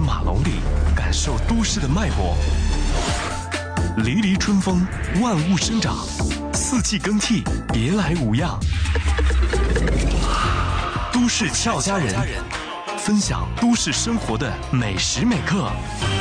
马龙里，感受都市的脉搏。离离春风，万物生长，四季更替，别来无恙。都市俏佳人，分享都市生活的每时每刻。